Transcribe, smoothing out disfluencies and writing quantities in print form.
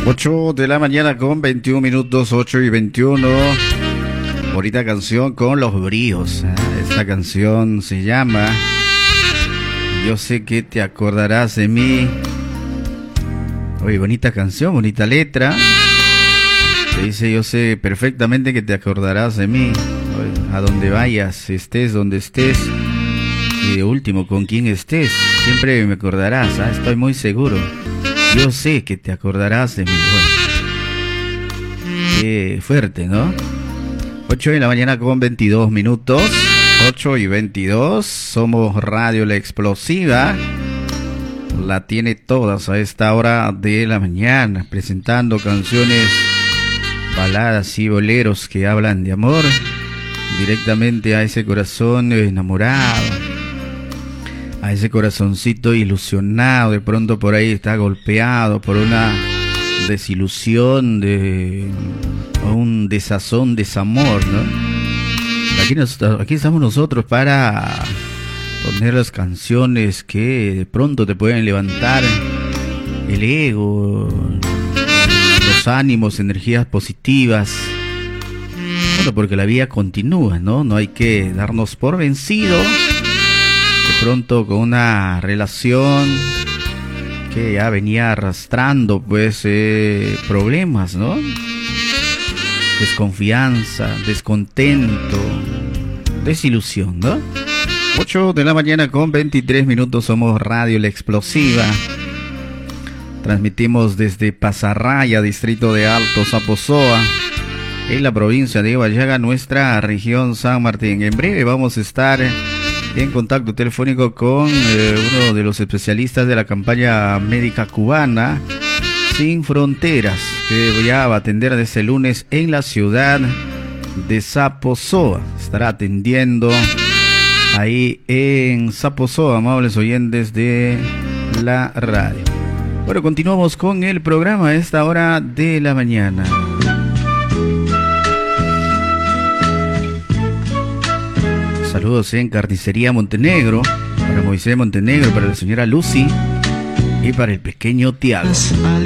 8 de la mañana con 21 minutos, 8 y 21. Bonita canción con los bríos. Esta canción se llama Yo sé que te acordarás de mí. Oye, bonita canción, bonita letra. Te dice, yo sé perfectamente que te acordarás de mí. Oye, a donde vayas, estés donde estés. Y de último, con quien estés, siempre me acordarás, estoy muy seguro. Yo sé que te acordarás de mí. Bueno, qué fuerte, ¿no? 8 de la mañana con 22 minutos. 8 y 22. Somos Radio La Explosiva. La tiene todas a esta hora de la mañana, presentando canciones, baladas y boleros que hablan de amor, directamente a ese corazón enamorado, a ese corazoncito ilusionado. De pronto por ahí está golpeado por una desilusión, de un desazón, desamor, ¿no? Aquí estamos nosotros para poner las canciones que de pronto te pueden levantar el ego, los ánimos, energías positivas. Bueno, porque la vida continúa, ¿no? No hay que darnos por vencido. De pronto con una relación que ya venía arrastrando pues problemas, ¿no? Desconfianza, descontento, desilusión, ¿no? 8 de la mañana con 23 minutos, somos Radio La Explosiva. Transmitimos desde Pasarraya, distrito de Alto Zaposoa, en la provincia de Huallaga, nuestra región San Martín. En breve vamos a estar en contacto telefónico con uno de los especialistas de la campaña médica cubana Sin Fronteras, que ya va a atender desde el lunes en la ciudad de Zaposoa. Estará atendiendo ahí en Zaposoa, amables oyentes de la radio. Bueno, continuamos con el programa a esta hora de la mañana. Saludos en Carnicería Montenegro, para Moisés Montenegro, para la señora Lucy y para el pequeño Tiago.